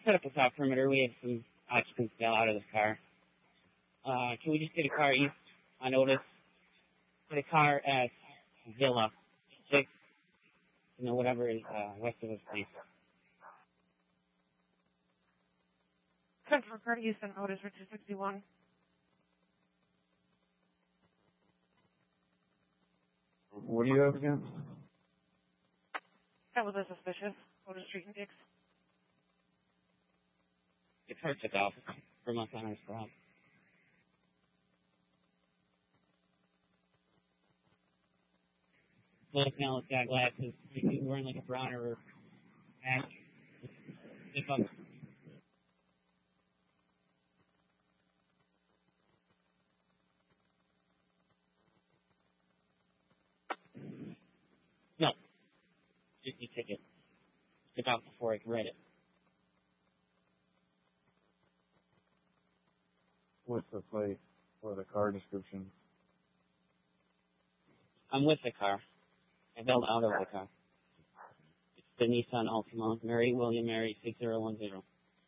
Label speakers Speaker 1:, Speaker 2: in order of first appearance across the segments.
Speaker 1: set up a stop perimeter. We had some occupants bail out of this car. Can we just get a car east on Otis? Get a car at Villa 6, whatever is west of this place.
Speaker 2: Central car east on Otis, Richard 61.
Speaker 3: What do you have again?
Speaker 2: That was a suspicious. Otis Street and Dix.
Speaker 1: The car took off from us on our spot. Look, now it's got glasses. He's wearing like a brown or hat. Zip up. No. Just a ticket. Took off before I could read it.
Speaker 3: What's the plate or the car description?
Speaker 1: I'm with the car. I bailed out of the car. It's the Nissan Altima, Mary William Mary 6010.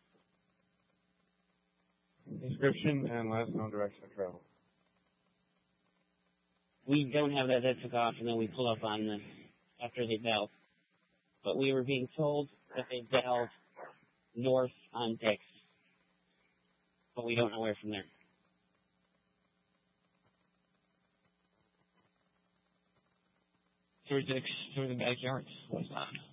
Speaker 3: Description and last known direction of travel.
Speaker 1: We don't have that. That took off, and then we pulled up on this after they bailed. But we were being told that they bailed north on Dix. But we don't know where from there. Through the backyard. What's that?